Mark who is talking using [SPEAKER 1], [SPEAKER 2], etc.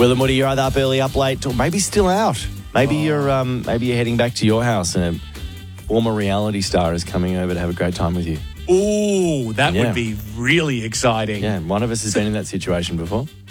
[SPEAKER 1] Will and Woody, you're either up early, up late, or maybe still out. Maybe you're heading back to your house and a former reality star is coming over to have a great time with you.
[SPEAKER 2] Ooh, that would be really exciting.
[SPEAKER 1] Yeah, one of us has been in that situation before.